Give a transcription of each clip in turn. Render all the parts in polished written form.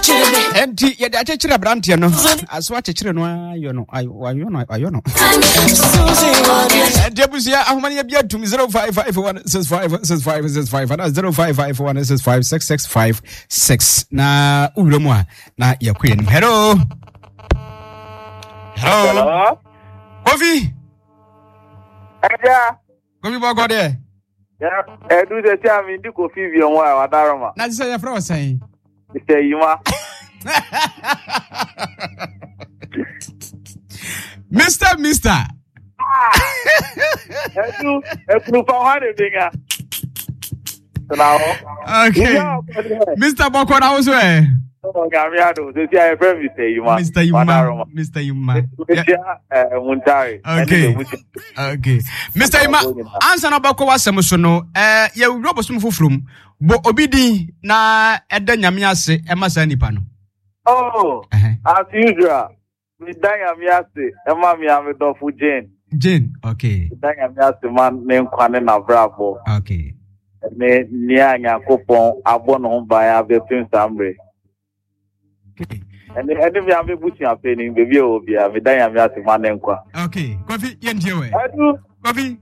Enti ye da chechira brantia no aswa chechire no ayo no Debusia ahumani ya bia tumi 05516565 and 0551656656 na ulomwa na yakwen. Hello. Kofi. Aja. Kofi boko de. Yeah, do the time in the Kofi bi onwa wadaroma. Na say ya fra say. Mr. Yuma. Mister. Efu fa ha de dinga. Okay. Mr. Boko na also eh. Oh, Gamiado, this is a friend Mr. Yuma. Mr. Yuma. Muntari. Okay. Mr. Yuma, answer na Boko wasem so no ye robo sum fufrum bo obidi na eda nyame ase e masa nipa no. Oh, as usual. Me dan nyame ase e ma me amedofu Jane. Okay. Dan nyame ase man ne nkwane na bravo. Okay. Ne nia nyakopon abono ho ba ya be pinsambre. And me am busi apeni baby obi a me dan nyame ase man ne nkwa. Okay. Kofi yendie we. Kofi.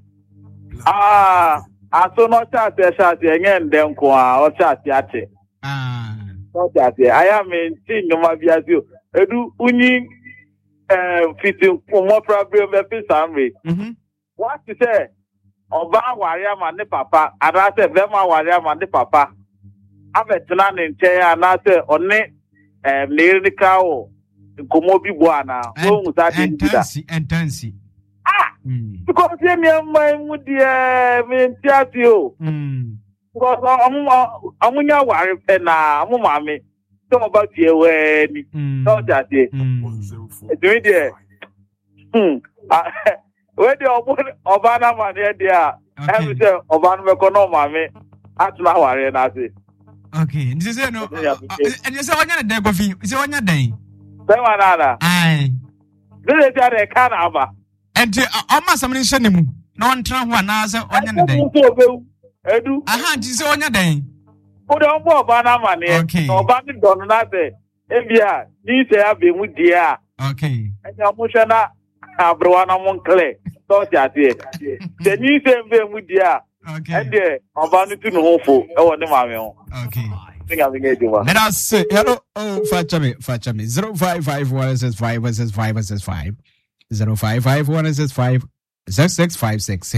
Aso no chat enye ndem ko a o chat ate. No chat I am in tin no ma biazio. Edu uni fitting more problem be pinsambre. What to say? Oba waria ma ne papa ada se be ma waria ma ne papa abetena ne nche ya na se one medical o komo bi bo ana o mu sa de bida entansi because ye me mai mu de me ntiati o because amunya ware pe na amu mame to ba tie we ni to jate do de we dey oba na man here there every say oba no be no mame atuna ware na say okay this is no and you say wanya den Kofi you say wanya den say wanana ai this is the can aba and oma samni hyenemu na on tra ho na say wanya den edu aha this say wanya den o de oba na man here oba ni don na say ebia ni say abe mu dia okay enya mo hwe na abrowa na mo nkle so jate the ni say be mu dia okay and there oba no tu no hofo e wo ne maame ho okay think I'm going to do let us say hello fachame 055165 055165 6656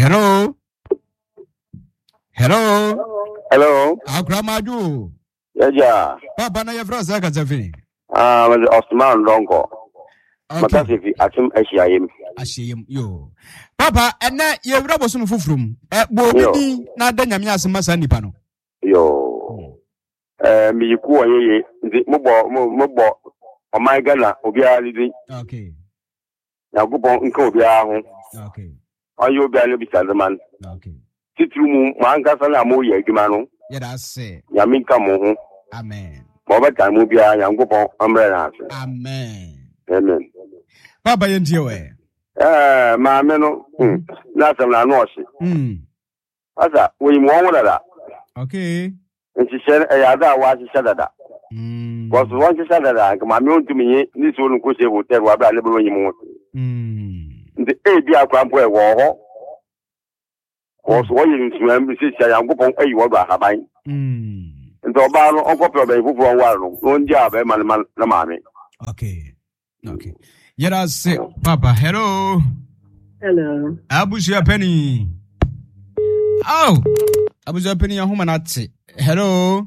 hello akramaju yeah papa na yefra saka zafi Osman Longo makasifi atum ashiyem yo papa ene yewra bosum fufrum bo bi na da nyame asema sa nipa no yo mi ku oyeye mo bo o my gana obi ali okay na gubo nka obi ahu okay ayo obi ali bi salman okay titru mu manga sala mo ye adwuma no ya da se nyame nka mo ho amen mo ba kan mo bia nya gubo amre na ase amen Papa yentie we. Ma me no. Na sam na no ose. Asa, we mo won da. Okay. Nti se ya da wa se dada. Because one se dada, ma me on tumi ni so no ko se hotel wa bra le bro yin mo. Nti e bi akwa mpo e wo ho. Because wo yin tumi am se se ya ngopon ayi wo ba haban. Nti oba no onko pe be fufu wa no. On dia be man na ma me. Okay. Yes, Papa. Hello. Abuja Penny. Oh, Abuja Penny. Humanati. Hello.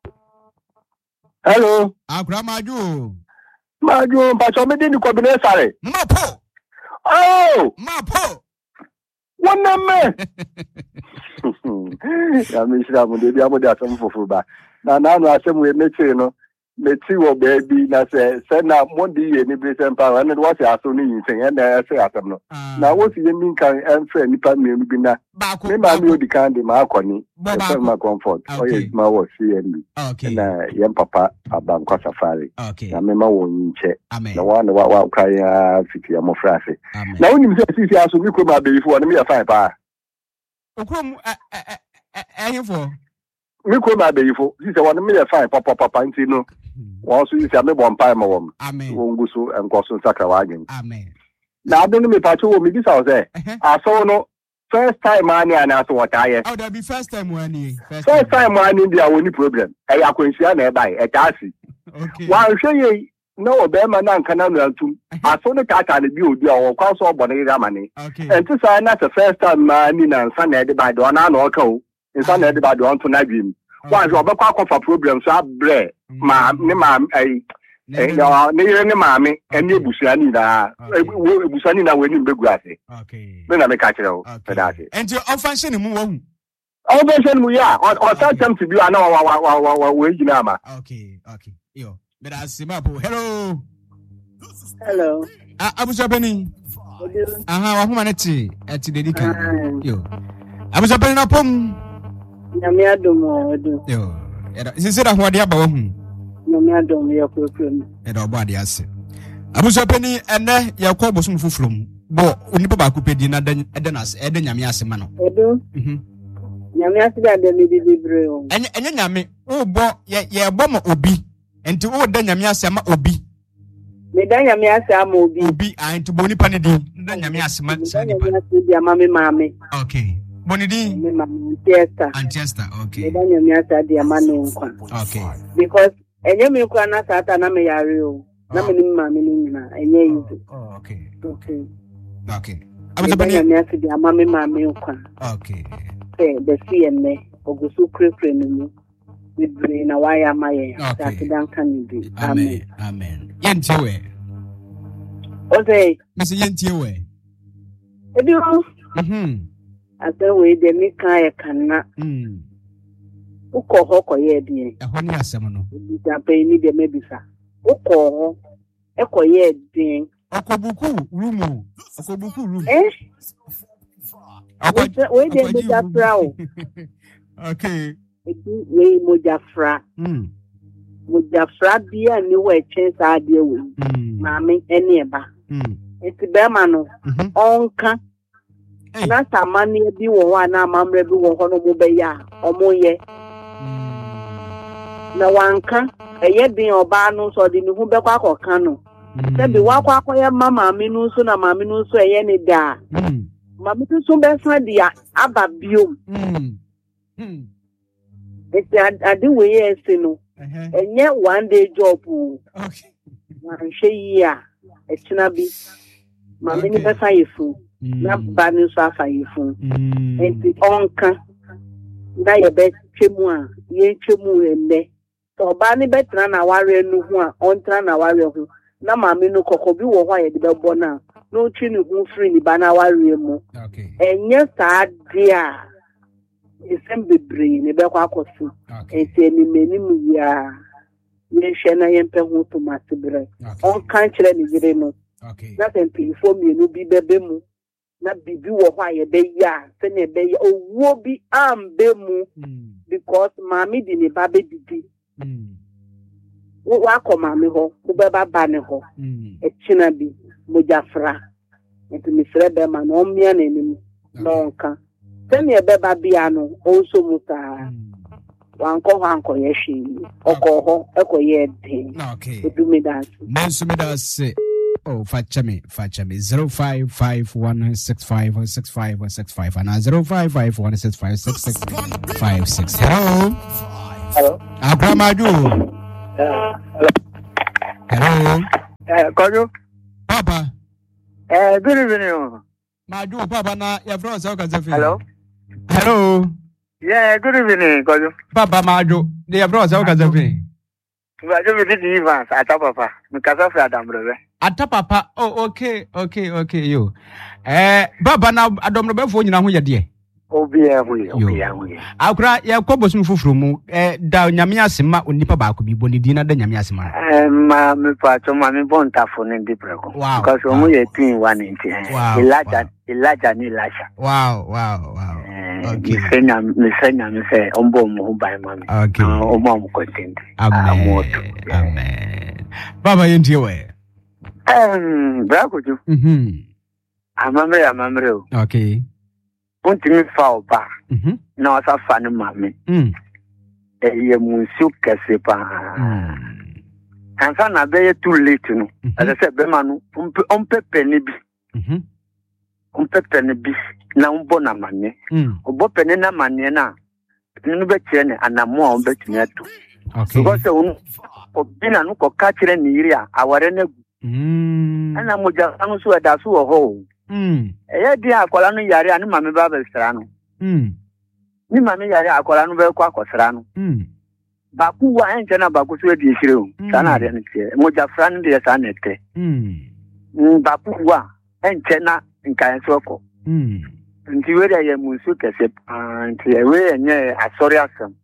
Akramaju. Maju, but so many combination. Mapo. Oh, Mapo. One number. I miss them. They be able to some for back. Now, I say we make you Meti wo baby na say na mondi ye ni blessing power and what you so ni yin and I say atam no na what you mean can answer nipa me bi na me ma me odi kan de ma akoni for my comfort oh yes ma wo CNB na yem papa aban kwa safari na me ma wo nche na wa kai fiti amofra ase na woni me say sisi aso mi ko ma be ifo na me ya fine pa okrom ehefo mi ko ma be ifo sisi wa na me ya fine papa nti no Also, you say, me one pie, my woman. Amen. Wongusu and Gosu Sakawagan. Amen. Now, I don't know me, Pacho, me this house there. I saw no first time money and I saw what I Oh, that'll be first time money. First time money, there only problem. I can see nearby a taxi. Okay. While saying no, Bema Nan Canal too. I saw the cat and the beauty or council bonnet money. Okay. And to say that's the first time money and son headed by Donna or Co. And son headed by Don to Nagim. Why, Robert Cock for problems are bread. Ma'am, near mammy, and you Busanina, Busanina winning big grassy. Okay. Then I make catch it out. And you're offensive move. All version we are, or tell them to be an hour wage nama. Okay. Yo, but I see my boy. Hello. I was opening. Humanity at the Dedican. Yo, I was opening up. Yamiadomo. Yo, is it a what you about? Yamiadom, your problem. And our body, I say. I was opening and then your call was from Bo, Unipa could pay dinner than us, Eden Yamiasimano. Yamiasi that they need to and Yami, oh, bo, yeah, bomb obi, and to all then Yamiasama obi. Medan Yamiasa obi, and to Boni Panidi, then Yamiasama, Mammy. Okay. Bonidi, Manchester, okay. Medan Yamiasa, dear man, okay. Because and you can not at Anamayario, Namin Mammy, okay. Okay. I was about Yamiasi, dear Mammy, okay. The CNA, Ogusu Crepe, with brain a wire my can be. Amen. Yentiwe. Okay. Mr. Yentiwe. I say, we the Mika cannot. Uko hoko ye, a honey assemble. Pay me the Mebisa. Uko, Echo ye, ding. Okobuku, Rumu, Okobuku, eh? Wait, Mujafra. Okay. We Mujafra. Mujafra be a new chance idea with Mammy and Neba. It's the Bermano. Onka. That's a money be one, Mam Rebu Honobubeya, or Moye. No one can, a yet being Obanos or the Nubaka or Cano. Said the Waka, Mamma Minusuna, Maminusu, any da. Mammy to some best idea, Ababium. It's a do way, Sino. And yet 1 day job. Okay. She, a chinabi. Mammy never say food. Not banus after you phone. And the onka. Now your best chimua, ye chimu and me. So Banny Betran, a warrior no one, on tran a warrior who. Na mammy no cocobi or why the bona. No chin who free bana warrior mo. Okay. And yes, dear. It's a brain, a bequacosu. And say, many ya. We shall I emper who to master bread. On country, no. Okay. Nothing to for me, no be bebemu. Not be do why a bay ya, send a bay, oh, wo be bemu. Because mammy didn't baby did. What mammy ho, who baba banner ho, a chinabi, Mujafra, and to Miss Rebelman, on me an enemy. Nonka. Send me a beba piano, also muta. One call uncle yeshi, or call her, echo yet. Okay. Do me that. Mensumidas. Oh, Fachami 0551656565 and 0551656656. Hello. Abramadu. Hello. Kojo. Papa. Good evening. Madu, Papa, na your friends are Hello. Hello. Yeah, good evening, Kojo. Papa Madu, the friends are Kazafi. We are just visiting Evans at Papa. Because of Adam, brother. Ata papa, oh, okay, you. Baba na adom no befo nyina ho ye de. Obi ehwe. Akura ya kwobos mfufuru mu da nyame asema onipa ba ko bi boni di na da nyame asema. Ma me pa to ma me bon tafo ne di preko. Because omo ye twin one nti. Elijah ni Elisha. Wow. Okay. Me say ombo mo ba ma me. Okay. Omo mo content. Amen. Baba yenti we. Brakoju. Amamre. Okay. Untimi fa oba. Na wasa fa ne mame. Ye munsu kese pa. Ansa na be too late no. As I said, be manu umpepe ni bi. Umpepe ni bi na umbo na mane. Obo pene na mane na. Ninu be chene anamo a umbe tineto. Okay. Because obina no ko ka kire ni yiri a aware na gu. Ana moja anu so da so ho. Eye di akola no yare anu mame ba be sra no. Ni mame yare akola no be kwa akosra no. Baku wa enche na baku so di hire o. Sana ade ne tie. Moja fra no de sa na te. Baku wa enche na nkan so ko. Nti we dey musu kese nti we enye asori asem.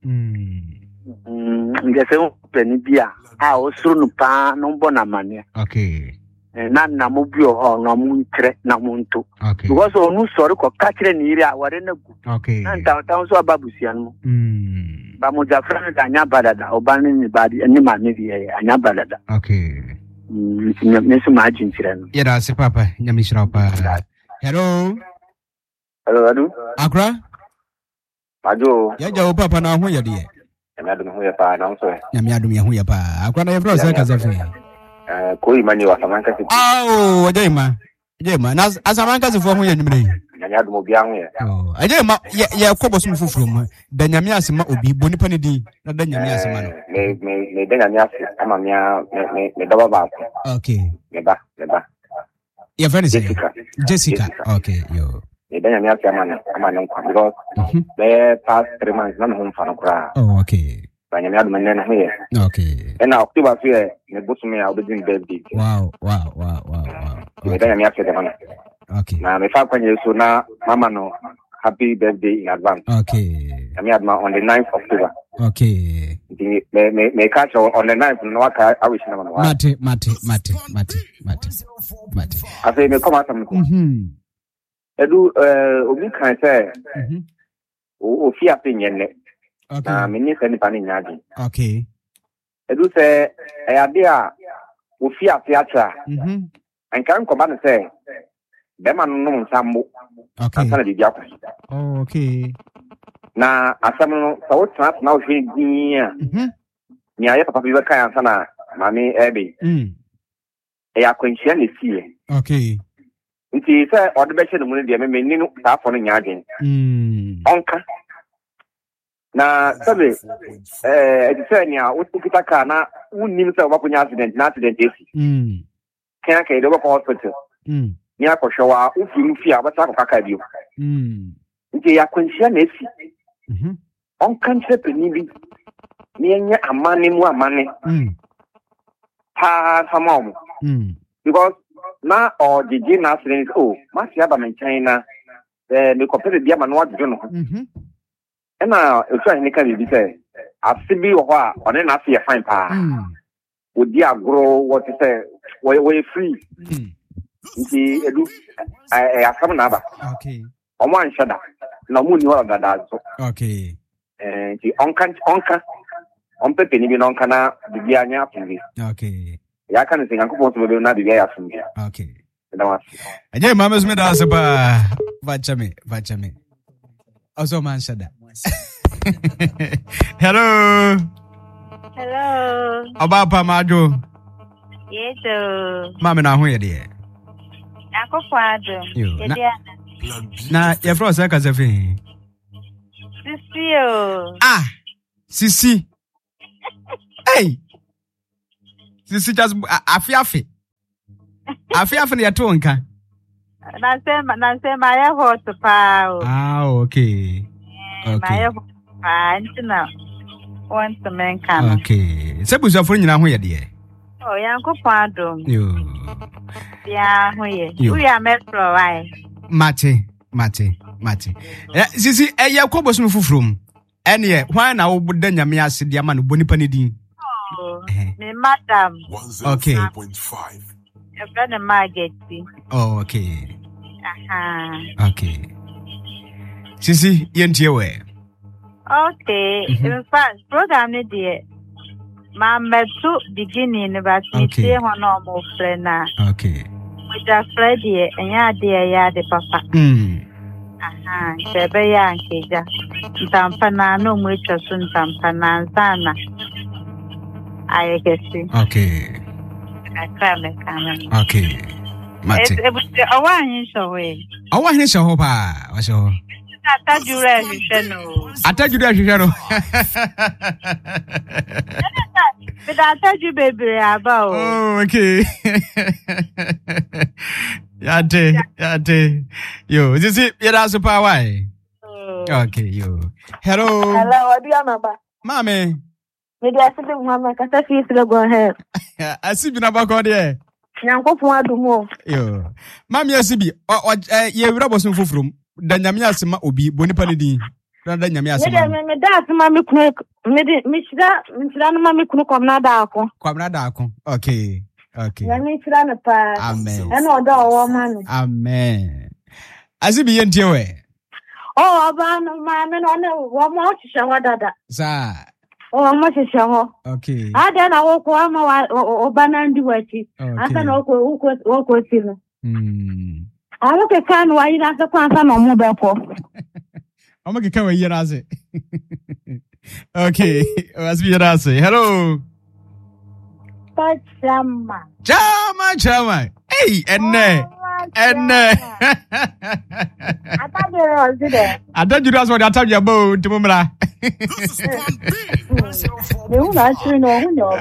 Ngese peni bia a osuru no pa no mbo na mane. Okay. Na mo bi o no mo ntre na mo nto. Okay. Because onu sori ko ka kire ni iri aware na gu. Okay. Na nta so ababusia no. Ba mo jafra na anya badada obani ni badi ani ma ne bi anya badada. Okay. Nesu ma ajintire no. Yeda se papa nyamishira pa. Hello. Hello. Akra? Ajo. Ya jawo papa na ho yede. Nyamiadum ho ya pa na so. Nyamiadum ya ho ya pa. Akra na yefro sa kazafe. Koi mani wa samanka si. Ojaima. Ojaima. Na asamanka si fo ho ya nyimre. Nyamiadum obi an ho ya. Ojaima ya kobosum fufuro mu. Da nyamiase ma obi boni pani di na da nyamiase ma no. Me da nyamiase ama me daba ba. Okay. Me ba. Your friend is Jessica. Okay, yo. Me da nyamiase ama no because the past 3 months na home fa no kra. Oh, okay. Ba nyamiadum ne na ho ya. Okay. And now October fear me bosume a obedin birthday. Wow. Me da nyamiase de man. Okay. Na me fa kwanye so na mama no happy birthday in advance. Okay. Nyamiadum on the 9th of October. Okay. Me catch on the 9th no waka I wish na man. Mate. I say me come out am. Edu obi kan say o fi apenye ne. Okay. Na me ni se ni pani nyaji. Okay. Edu say e ade a o fi afiacha. Ankan ko ba ne say be man no nsambo. Okay. Asana di biako. Oh, okay. Na asam no so trap na o hwe dia. Ni aye papa bi be kan asana mami ebe. E akwanhia ne sie. Okay. Nti say o de be hye no mu de me ni no ta fo no nyaje. Onka. Na sabe say ni a o tikita ka na unnim say o ba kunya accident esi. Kan ka do ko hospital. Ni akohwa ufi mfi a bata akaka bio. Nti ya kwanhia na esi. Onka nchepe ni bi. Ni enye amane mu amane. Pa famom. Because na o digi na accident masi aba me China me compare dia manu adjo no. Na otu ahine ka bi say asibi wo a one na afi fine pa. Odi agro what say we free. Nti edu asam na aba. Okay. Omo anshada na mu ni wala dada so. Okay. Nti onka onpepe ni bi no kana bibia anya afi. Okay. Ya kan se yankopon so be na bibia ya afi. Okay. Dawa. Aje mama sme da seba vachame. Also man shada. Hello. Abapa majo. Yeso. Mama na ho ye de. Akofado. Na ye fro se ka se fi. Sisi o. Sisi. Hey. Sisi just afiafi. Afiafi ne to nka. Na sema ya hot pa. Okay. Ma ya pa ntina want to men kan. Okay. Sebuza fo nyina ho ye de. Yankopado. Yo. Ya ho ye. We are metro why. Mate. Sisi ya kobosum fufrum. Ene hwan na wo boda nyame ase de ama no bonipa ne din. Me madam. 1.5. Your brother Margaret. Oh, okay. Okay. Sisi yentie we. Okay. In fact, program ni die. Ma metu beginning but me say hono mo frena. Okay. With the Friday enya de ya de papa. Sebe ya nkeja. Ntampa na no mu etwa so ntampa na nzana. I guess you. Okay. I can't make it. Okay. Mate. It was a 1 inch away. I want his show, pa. What's your? I told you, Channel. I told you that you know. But I told you, baby, about. Oh, okay. Yate. Yo, is this it? You're super why? Okay, yo. Hello. Hello, what do you know? Mommy. Maybe I said, Mama, because I feel to go ahead. I see you never got there. Yanko for do more. Yo. Mammy, I see you. You're rubber soon from. Dan Yamia Sima Obi, Bonipalidi. Dan Yamia Sima. That's Mammy Quick. Mishran Mammy Quick of Nadako. Quamradako. Okay. Yami Shranapa. Amen. And all woman. Amen. As it be in your way. Oh, about my men on one more shower dada. Sir. Oh, much shower. Okay. I then I walk one or banana do it. I can walk with him. I look at can why you have to pass on mobile phone. I'm going to come here as it. Okay. As we are saying, hello. Chama. Hey, and I thought you that's what I told you about Mumra. You actually know who you're.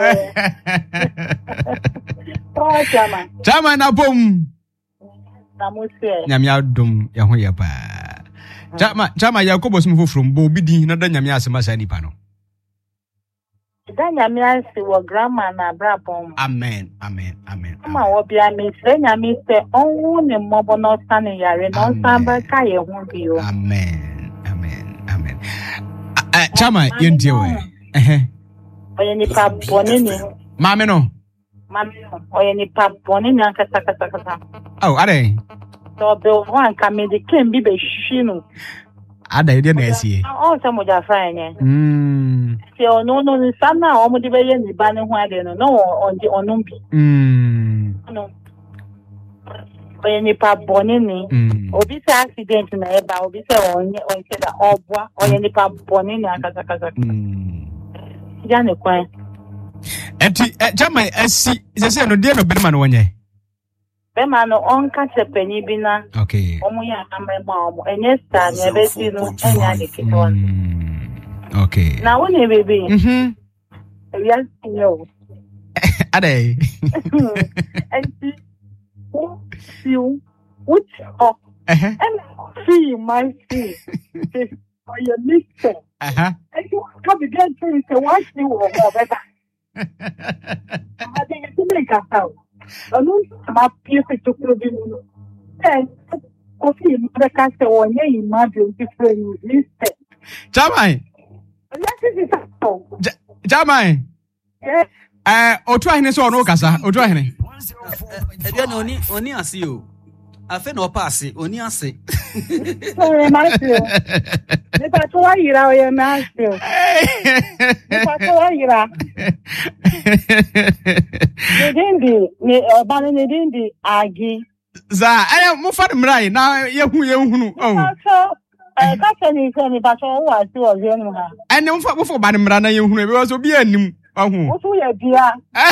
Oh, Chama na boom. Nyamia dum ya ho ya pa. Chama Yakobo smufo from Bobidi na da nyamia asema sa nipa no. Da nyamia si wo grandma na brabom. Amen. Ma wo bia me se nyamia se onwu ne mobo no sane yare no samba ka ye hu bi o. Amen. Chama yentie we. Oye nipa boni ni. Mame no. Oye nipa boni ni ankasa kasa. Oh, are. So be one ka me de kem bi be hwinu. Ada ide na esie. Oh, so mo ja fra nye. So no ni sana o mo de be ye ni ba ne ho ade no onje onum bi. No. Oye nipa boni ni. Obi se accident na e ba obi se onye da obwa oye nipa boni ni ankasa kasa. Ja ne kwan. Eti Chama esi se no de no benma no wonye. Bema no onka chepeni bi na. Okay. Omo ya amrema omo enye star ne be si no enya de kiton. Okay. Na woni bebe. Eya sinyo. Ade. Enti you which of and see my see. For your mixer. And you come again to say what you or better. I think it's make us out. No, my piece to prove you. And coffee, the castle or nay, imagine different mistake. Jamai. Jamai. Otu ahene so no kasa. Otu ahene. Edian oni ase o. Afe no pass oni ase. Sorry, my dear. Me pa to ira o ye my dear. Me pa to ira. Ne bana ne dindi agi. Za, mo fa mrai na yehunu. Oh. Ka tani se ni ba so wa si o ye nu ha. Ene mo fa ba mra na yehunu e be so bi anim. Ohu. Osu ye bia.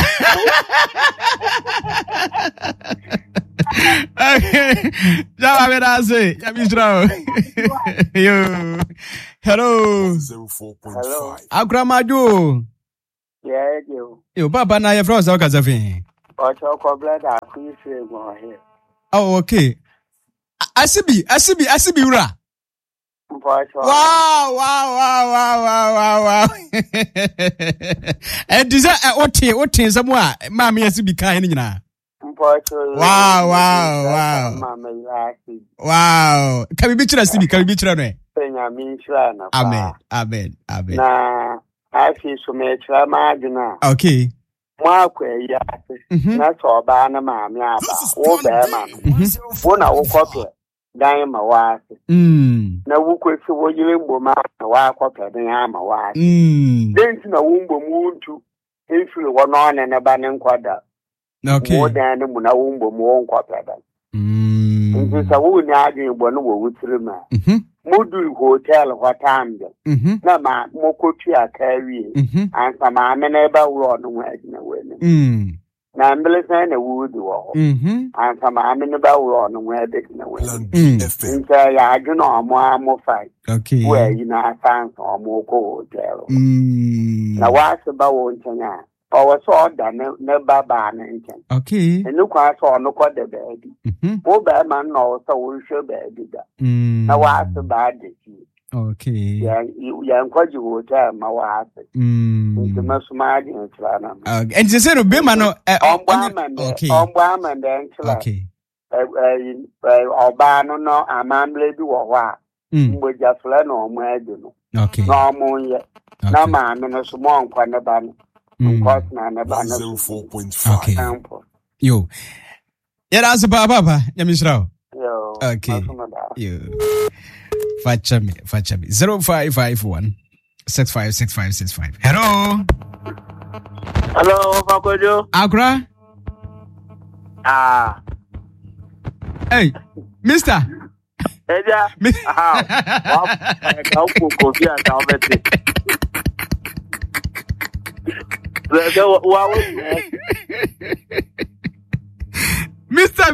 Okay. Já vai ver assim. Já me estrau. Yo. Hello. 04.5. Agramaju. Yeah, you. Yo, papa na ye from South Kazafin. But your brother please go ahead. Oh, okay. Asibi ura. Wow. And this ote somewhere. Mama Asibi kan ni nyina. Wow. Can we be Asibi? Can we be no? Amen. Na afi so me tra magina. Okay. Mwakwa ya. Na so ba na maami aba. Wo ba ma no. Wo na wo kope dan ma wa. Na wo kwesi wo yire mbo ma wa kope dan ma wa. Den na wo mbo mu ntu. Efiri wo no ne ba ne nkwada. Okay. Wo dan ne mu na wo mbo mu wo nkwada dan. Nti sa wo ni adwen bo no wo wutiri ma. Modu hotel hotambe. Na ma mokotu akawie. Ansa ma me na ba wo no adwuma wani. Na mbelesa na wudi wo. Ansa ma me na ba wo no adwuma wani. Nti ya adwuna amo fight. Okay. Where you na sans omo ko hotel. Na wa se ba wo ntanya. Or so that never ban anything. Okay. And look, I saw no quite the baby. Oh, bad man, no, so we should baby that. Now, what's the bad? Okay. Yeah, you quite you will tell my wife. The most margin in China. And you said, Bimano, okay, on Bam and then, okay. Albano, no, a man lady or what? We just learn on where you know. Okay. No more yet. No man, no small quanaban. 0.5. Okay. Yo. Yeah, that's a baba. Yamisrao. Yo. Okay. Yo. Facha me. 0551 656565. Hello. Hello, Fakojo. Akra. Hey, Mister. Eja. Mister.